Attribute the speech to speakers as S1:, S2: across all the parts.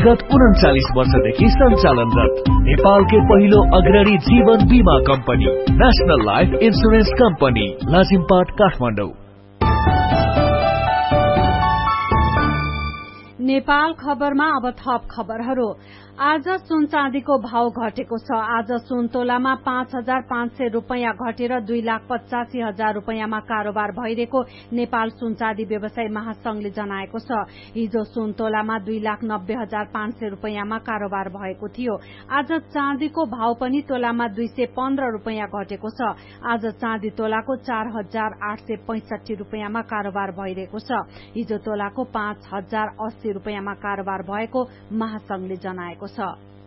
S1: विगत 39 वर्षदेखि सञ्चालनरत नेपालकै पहिलो अग्रणी जीवन बीमा company national life insurance company Lazimpat Kathmandu.
S2: Nepal खबरमा अब थप खबरहरू। आज सुन चाँदीको भाव घटेको छ। आज सुन तोलामा 5,500 रुपैयाँ घटेर 2,85,000 रुपैयाँमा कारोबार भइरहेको नेपाल सुन चाँदी व्यवसायी महासंघले जनाएको छ। हिजो सुन तोलामा 2,90,500 रुपैयाँमा कारोबार भएको थियो। आज चाँदीको भाव पनि तोलामा 215 रुपैयाँ घटेको छ। आज चाँदी तोलाको 4,865 रुपैयाँमा कारोबार भइरहेको छ। हिजो तोलाको 5,080 रुपैयाँमा कारोबार भएको महासंघले जनाएको छ।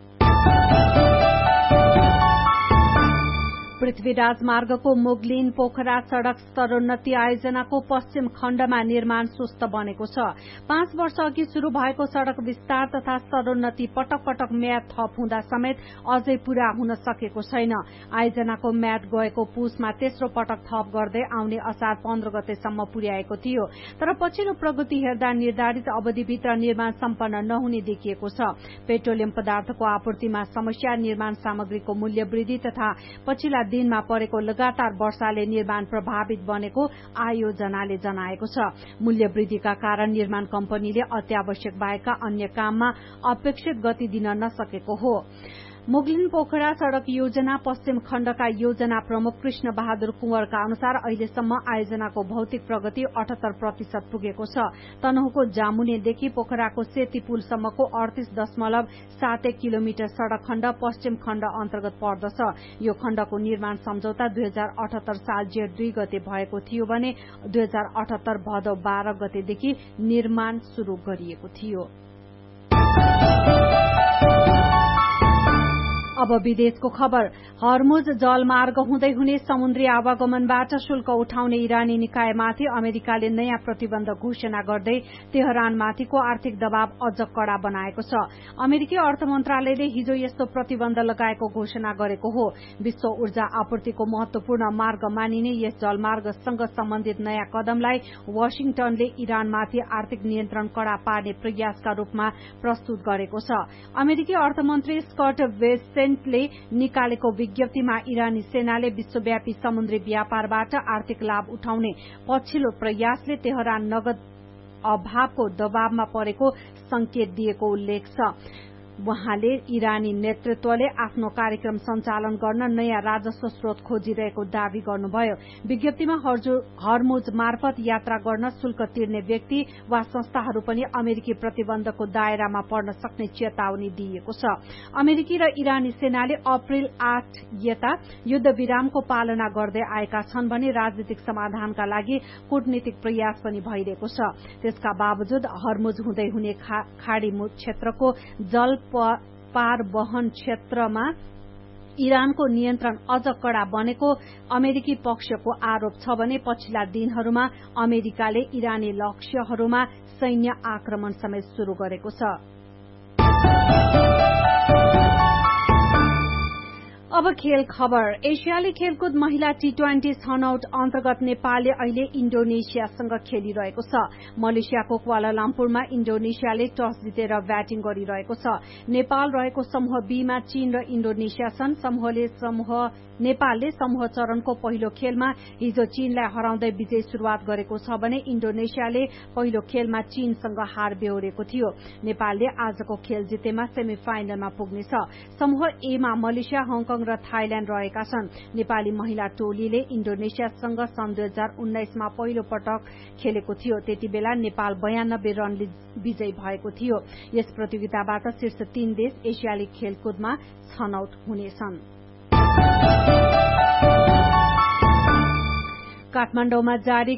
S2: पृथ्वी राजमार्गको मुगलिन पोखरा सड़क स्तरोन्नति आयोजनाको पश्चिम खण्डमा निर्माण सुस्त बनेको छ। 5 वर्ष अघि शुरू भएको सड़क विस्तार तथा स्तरोन्नति पटक पटक म्याद थप हुँदा समेत अझै पूरा हुन सकेको छैन। आयोजनाको म्याद गएको पुसमा तेस्रो पटक थप गर्दै आउने असार 15 गतेसम्म पुर्याएको थियो। तर पछिल्लो प्रगति हेर्दा निर्धारित अवधिभित्र निर्माण सम्पन्न नहुने देखिएको छ। पेट्रोलियम पदार्थको आपूर्तिमा समस्या, निर्माण सामग्रीको मूल्य वृद्धि तथा पछिल्ला दिनमा परेको लगातार वर्षाले निर्माण प्रभावित बनेको आयोजनाले जनाएको छ। मूल्य वृद्धिका कारण निर्माण कम्पनीले अत्यावश्यक बाहेकका अन्य काममा अपेक्षित गति दिन नसकेको हो। मुगलिन पोखरा सड़क योजना पश्चिम खण्डका योजना प्रमुख कृष्ण बहादुर कुंवरका अनुसार अहिलेसम्म आयोजनाको भौतिक प्रगति 78% पुगेको छ। तनहुको जामुनेदेखि पोखराको सेती पुलसम्मको 38.71 किलोमिटर सड़क खण्ड पश्चिम खण्ड अन्तर्गत पर्दछ। यो खण्डको निर्माण सम्झौता 2078 साल जेठ 2 गते भएको थियो भने 2078 भदौ 12 गतेदेखि निर्माण शुरू गरिएको थियो। अब विदेशको खबर। हर्मुज जलमार्ग हुँदै हुने समुद्री आवागमनबाट शुल्क उठाउने इरानी निकायमाथि अमेरिकाले नयाँ प्रतिबन्ध घोषणा गर्दै तेहरानमाथिको आर्थिक दबाव अझ कड़ा बनाएको छ। अमेरिकी अर्थ मन्त्रालयले हिजो यस्तो प्रतिबन्ध लगाएको घोषणा गरेको हो। विश्व ऊर्जा आपूर्तिको महत्वपूर्ण मार्ग मानिने यस जलमार्गसँग सम्बन्धित नयाँ कदमलाई वाशिंगटनले इरानमाथि आर्थिक नियन्त्रण कड़ा पार्ने प्रयासका रूपमा प्रस्तुत गरेको छ। अमेरिकी अर्थमन्त्री स्कट बेसेन्टले निकालेको विज्ञप्तिमा इरानी सेनाले विश्वव्यापी समुद्री व्यापारबाट आर्थिक लाभ उठाउने पछिल्लो प्रयासले तेहरान नगद अभावको दबावमा परेको संकेत दिएको उल्लेख छ। वहाँले इरानी नेतृत्वले आफ्नो कार्यक्रम सञ्चालन गर्न नयाँ राजस्व स्रोत खोजिरहेको दावी गर्नुभयो। विज्ञप्तिमा हर्मुज मार्फत यात्रा गर्न शुल्क तिर्ने व्यक्ति वा संस्थाहरू पनि अमेरिकी प्रतिबन्धको दायरामा पर्न सक्ने चेतावनी दिइएको छ। अमेरिकी र इरानी सेनाले अप्रिल 8 यता युद्ध विरामको पालना गर्दै आएका छन् भने राजनीतिक समाधानका लागि कूटनीतिक प्रयास पनि भइरहेको छ। त्यसका बावजुद हर्मुज हुँदै हुने खाड़ी क्षेत्रको जल पार वहन क्षेत्रमा इरानको नियन्त्रण अझ कड़ा बनेको अमेरिकी पक्षको आरोप छ भने पछिल्ला दिनहरूमा अमेरिकाले इरानी लक्ष्यहरूमा सैन्य आक्रमण समेत शुरू गरेको छ। अब खेल खबर। एशियाली खेलकुद महिला टी20 छनौट अन्तर्गत नेपालले अहिले इन्डोनेसियासँग खेलिरहेको छ। मलेसियाको क्वालालम्पुरमा इन्डोनेसियाले टस जितेर ब्याटिङ गरिरहेको छ। नेपाल रहेको समूह बी मा चीन र इन्डोनेसिया छन्। नेपालले समूह चरणको पहिलो खेलमा हिजो चीनलाई हराउँदै विजयी शुरूआत गरेको छ भने इन्डोनेसियाले पहिलो खेलमा चीनसँग हार बेहोरेको थियो। नेपालले आजको खेल जितेमा सेमी फाइनलमा पुग्नेछ। समूह ए मा मलेसिया, हङकङ र थाइल्याण्ड रहेका छन्। नेपाली महिला टोलीले इन्डोनेसियासँग सन् 2019 मा पहिलो पटक खेलेको थियो। त्यतिबेला नेपाल 92 रनले विजयी भएको थियो। यस प्रतियोगिताबाट शीर्ष 3 देश एशियाली खेलकुदमा छनौट हुनेछन्। काठमाडौँमा जारी